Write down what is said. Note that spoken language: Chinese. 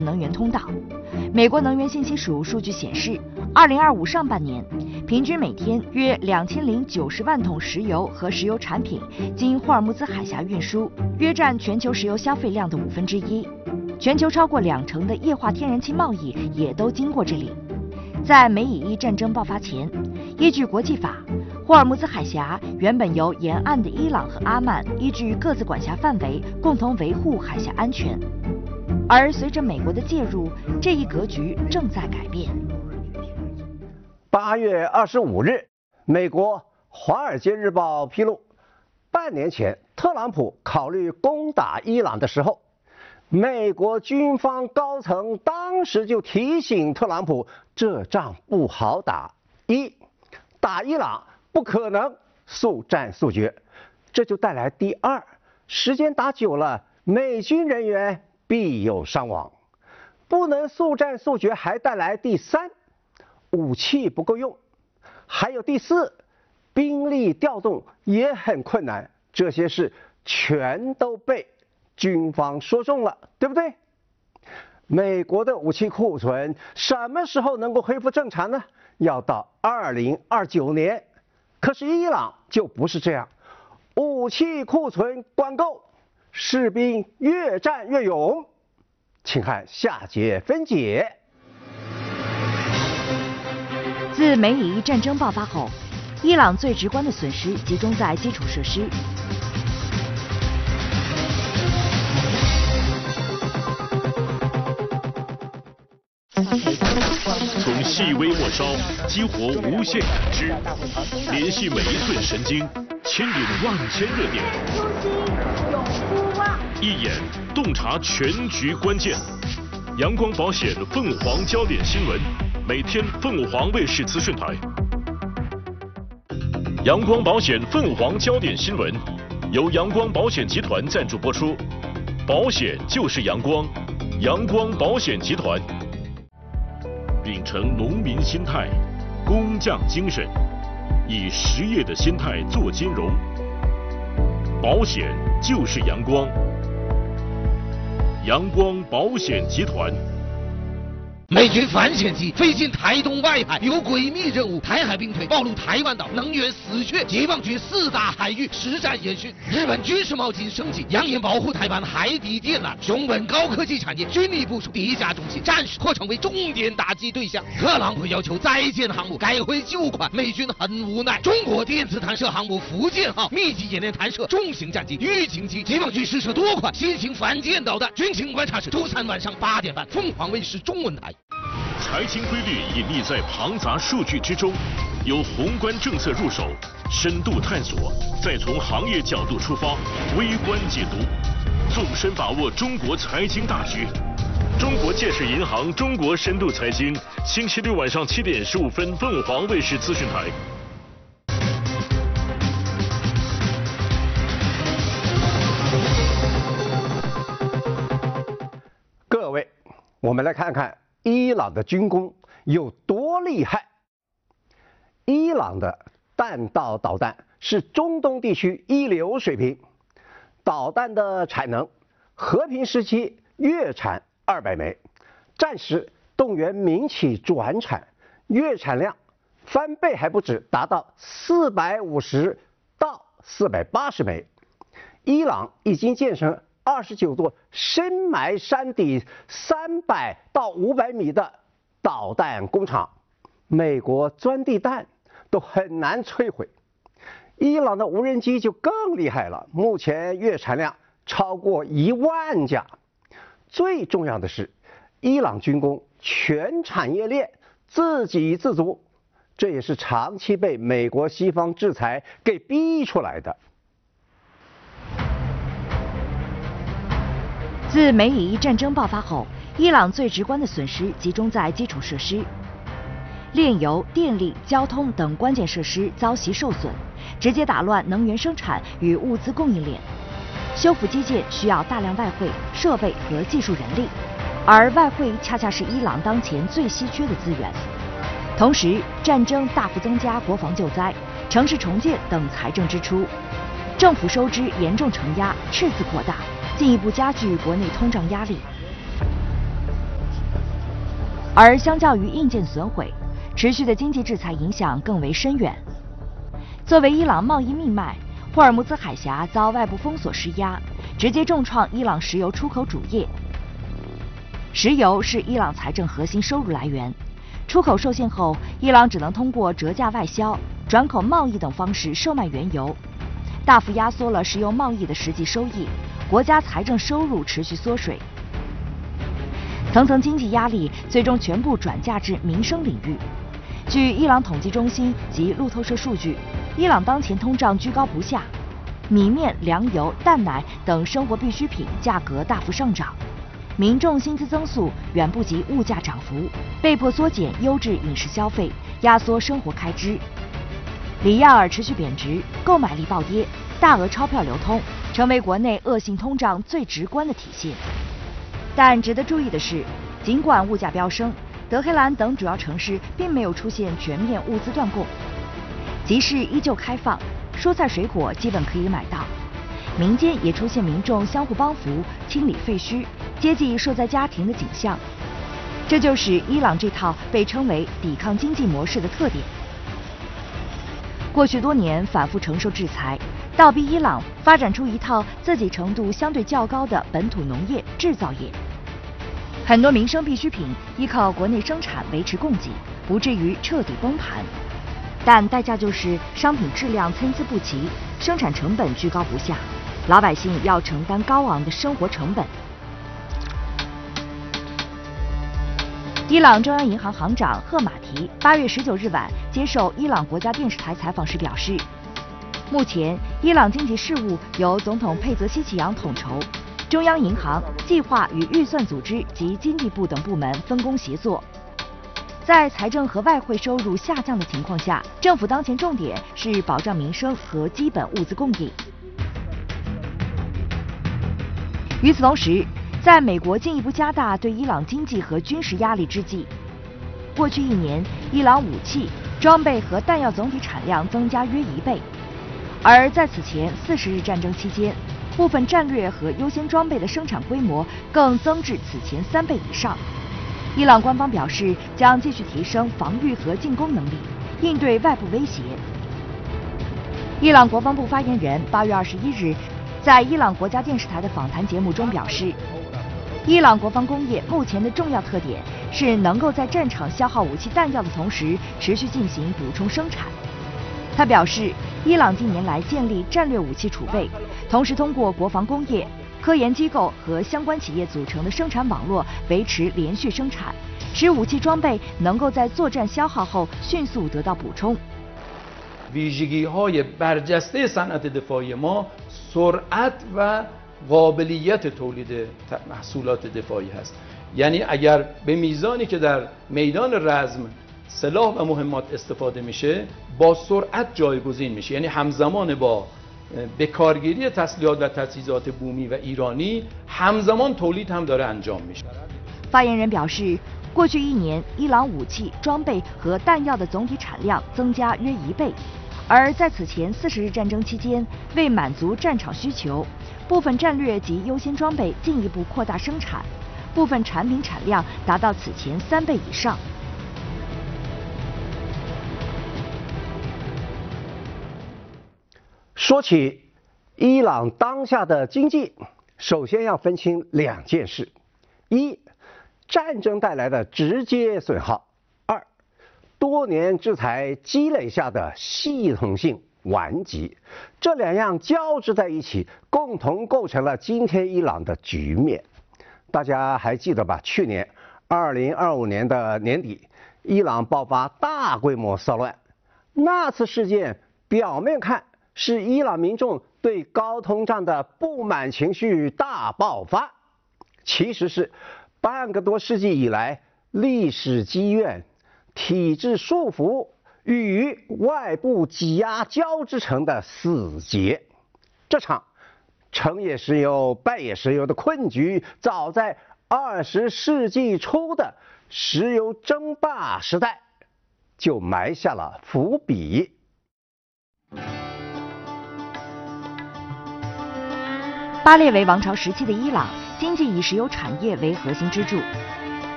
能源通道。美国能源信息署数据显示，2025上半年，平均每天约2090万桶石油和石油产品经霍尔木兹海峡运输，约占全球石油消费量的1/5。全球超过20%的液化天然气贸易也都经过这里。在美以伊战争爆发前，依据国际法，霍尔木兹海峡原本由沿岸的伊朗和阿曼依据各自管辖范围共同维护海峡安全。而随着美国的介入，这一格局正在改变。 8月25日，美国《华尔街日报》披露，半年前特朗普考虑攻打伊朗的时候，美国军方高层当时就提醒特朗普，这仗不好打。打伊朗不可能速战速决，这就带来第二，时间打久了，美军人员必有伤亡，不能速战速决，还带来第三，武器不够用，还有第四，兵力调动也很困难。这些事全都被军方说中了，对不对？美国的武器库存什么时候能够恢复正常呢？要到2029年。可是伊朗就不是这样，武器库存管够，士兵越战越勇。请看下节分解。 自美以伊战争爆发后，伊朗最直观的损失集中在基础设施。 从细微末梢激活无限感知，联系每一寸神经，牵引万千热点。一眼洞察全局关键。阳光保险凤凰焦点新闻，每天凤凰卫视资讯台。阳光保险凤凰焦点新闻由阳光保险集团赞助播出，保险就是阳光，阳光保险集团。秉承农民心态、工匠精神，以实业的心态做金融。保险就是阳光，阳光保险集团。 美军反潜机飞进台东外海，有诡秘任务。台海兵推暴露台湾岛能源死穴，解放军4大海域实战演训。日本军事贸易升级，扬言保护台湾海底电缆。熊本高科技产业军力部署地下中心，战时或成为重点打击对象。特朗普要求再建航母，改回旧款，美军很无奈。中国电子弹射航母福建号密集演练弹射重型战机、预警机，解放军试射多款新型反舰导弹。军情观察室周3晚上8点半，凤凰卫视中文台。 财经规律隐匿在庞杂数据之中，由宏观政策入手，深度探索，再从行业角度出发，微观解读，纵深把握中国财经大局。中国建设银行中国深度财经，星期六晚上7点15分，凤凰卫视资讯台。 各位，我们来看看伊朗的军工有多厉害。伊朗的弹道导弹是中东地区一流水平，导弹的产能，和平时期月产200枚，战时动员民企转产，月产量翻倍还不止，达到450到480枚。伊朗已经建成29座深埋山底300到500米的导弹工厂，美国钻地弹都很难摧毁。伊朗的无人机就更厉害了，目前月产量超过1万架。最重要的是，伊朗军工全产业链自给自足，这也是长期被美国西方制裁给逼出来的。 自美以伊战争爆发后，伊朗最直观的损失集中在基础设施，炼油、电力、交通等关键设施遭袭受损，直接打乱能源生产与物资供应链。修复基建需要大量外汇、设备和技术人力，而外汇恰恰是伊朗当前最稀缺的资源。同时，战争大幅增加国防救灾、城市重建等财政支出，政府收支严重承压，赤字扩大，进一步加剧国内通胀压力。 而相较于硬件损毁，持续的经济制裁影响更为深远。作为伊朗贸易命脉，霍尔木兹海峡遭外部封锁施压，直接重创伊朗石油出口主业。石油是伊朗财政核心收入来源，出口受限后，伊朗只能通过折价外销、转口贸易等方式售卖原油，大幅压缩了石油贸易的实际收益，国家财政收入持续缩水。层层经济压力最终全部转嫁至民生领域。据伊朗统计中心及路透社数据，伊朗当前通胀居高不下，米面、粮油、蛋奶等生活必需品价格大幅上涨，民众薪资增速远不及物价涨幅，被迫缩减优质饮食消费，压缩生活开支。里亚尔持续贬值，购买力暴跌，大额钞票流通，成为国内恶性通胀最直观的体现。但值得注意的是，尽管物价飙升，德黑兰等主要城市并没有出现全面物资断供，集市依旧开放，蔬菜水果基本可以买到，民间也出现民众相互帮扶、清理废墟、接济受灾家庭的景象。这就是伊朗这套被称为抵抗经济模式的特点。过去多年反复承受制裁，倒逼伊朗发展出一套自给程度相对较高的本土农业制造业。很多民生必需品依靠国内生产维持供给，不至于彻底崩盘，但代价就是商品质量参差不齐，生产成本居高不下，老百姓要承担高昂的生活成本。伊朗中央银行行长赫马提8月19日晚接受伊朗国家电视台采访时表示，目前伊朗经济事务由总统佩泽希奇扬统筹，中央银行、计划与预算组织及经济部等部门分工协作。在财政和外汇收入下降的情况下，政府当前重点是保障民生和基本物资供应。与此同时，在美国进一步加大对伊朗经济和军事压力之际，过去1年，伊朗武器、装备和弹药总体产量增加约1倍，而在此前40日战争期间，部分战略和优先装备的生产规模更增至此前3倍以上。伊朗官方表示，将继续提升防御和进攻能力，应对外部威胁。伊朗国防部发言人8月21日在伊朗国家电视台的访谈节目中表示，伊朗国防工业目前的重要特点是能够在战场消耗武器弹药的同时，持续进行补充生产。他表示，伊朗近年来建立战略武器储备，同时通过国防工业、科研机构和相关企业组成的生产网络维持连续生产，使武器装备能够在作战消耗后迅速得到补充。 ویژگی‌های برجسته صنعت دفاعی ما سرعت و قابلیت تولید محصولات دفاعی هست. یعنی اگر به میزانی که در میدان رزم سلاح و مهمات استفاده میشه با سرعت جایگزین میشه، یعنی همزمان با به کارگیری تسلیحات و تجهیزات بومی و ایرانی همزمان تولید هم داره انجام میشه. 发言人表示，过去1年，伊朗武器、装备和弹药的总体产量增加约1倍，而在此前40日战争期间，为满足战场需求，部分战略及优先装备进一步扩大生产，部分产品产量达到此前3倍以上。 说起伊朗当下的经济，首先要分清2件事：一，战争带来的直接损耗；二，多年制裁积累下的系统性顽疾。这2样交织在一起，共同构成了今天伊朗的局面。大家还记得吧？去年2025年的年底，伊朗爆发大规模骚乱，那次事件表面看是伊朗民众对高通胀的不满情绪大爆发，其实是半个多世纪以来历史积怨、体制束缚与外部挤压交织成的死结。这场成也石油败也石油的困局，早在20世纪初的石油争霸时代就埋下了伏笔。 巴列维王朝时期的伊朗，经济以石油产业为核心支柱，